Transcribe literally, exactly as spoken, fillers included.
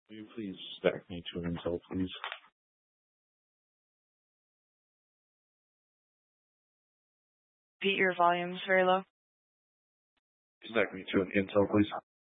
Will you please stack me to an Intel, please? Pete, your volume's very low. Stack me to an Intel, please.